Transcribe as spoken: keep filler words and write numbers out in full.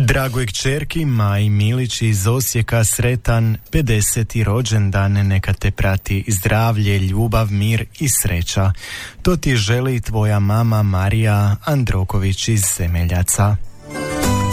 Dragoj kćerki Maji Milić iz Osijeka sretan pedeseti rođendan, neka te prati zdravlje, ljubav, mir i sreća. To ti želi tvoja mama Marija Androković iz Semeljaca.